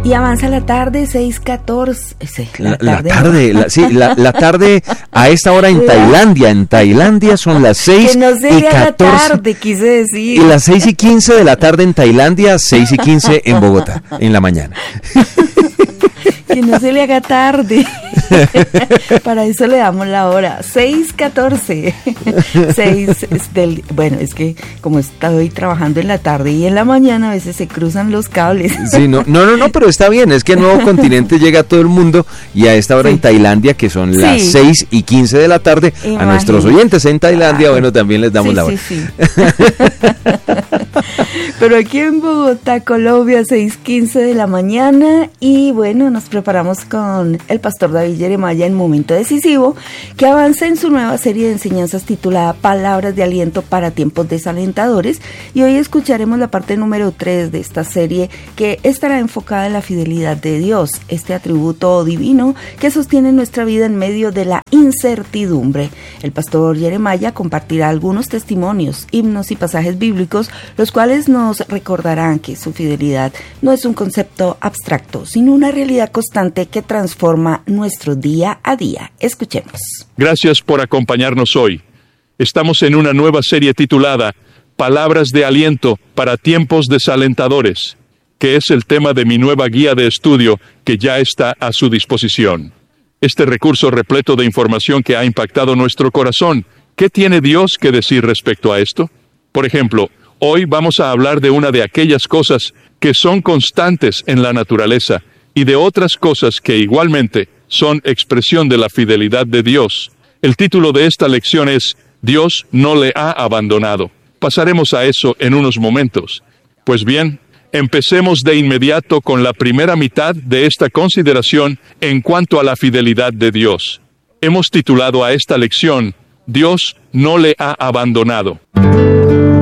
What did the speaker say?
Y avanza la tarde, 6:14. La tarde a esta hora en Tailandia. En Tailandia son las 6:14. Que no se le haga tarde, quise decir. Y las 6:15 de la tarde en Tailandia, 6:15 en Bogotá, en la mañana. Que no se le haga tarde. Para eso le damos la hora. 6:14. Bueno, es que como estoy trabajando en la tarde y en la mañana, a veces se cruzan los cables. Sí, no, pero está bien. Es que el Nuevo Continente llega a todo el mundo y a esta hora en Tailandia, que son las 6:15 de la tarde, a nuestros oyentes en Tailandia, bueno, también les damos la hora. Sí. Pero aquí en Bogotá, Colombia, 6:15 de la mañana, y bueno, nos preparamos con el pastor David Jeremiah en Momento Decisivo, que avanza en su nueva serie de enseñanzas titulada Palabras de Aliento para Tiempos Desalentadores, y hoy escucharemos la parte número 3 de esta serie, que estará enfocada en la fidelidad de Dios, este atributo divino que sostiene nuestra vida en medio de la incertidumbre. El pastor Jeremiah compartirá algunos testimonios, himnos y pasajes bíblicos, los cuales nos recordarán que su fidelidad no es un concepto abstracto, sino una realidad constante que transforma nuestro día a día. Escuchemos. Gracias por acompañarnos hoy. Estamos en una nueva serie titulada Palabras de Aliento para Tiempos Desalentadores, que es el tema de mi nueva guía de estudio que ya está a su disposición. Este recurso repleto de información que ha impactado nuestro corazón, ¿qué tiene Dios que decir respecto a esto? Por ejemplo, hoy vamos a hablar de una de aquellas cosas que son constantes en la naturaleza y de otras cosas que igualmente son expresión de la fidelidad de Dios. El título de esta lección es Dios no le ha abandonado. Pasaremos a eso en unos momentos. Pues bien, empecemos de inmediato con la primera mitad de esta consideración en cuanto a la fidelidad de Dios. Hemos titulado a esta lección Dios no le ha abandonado.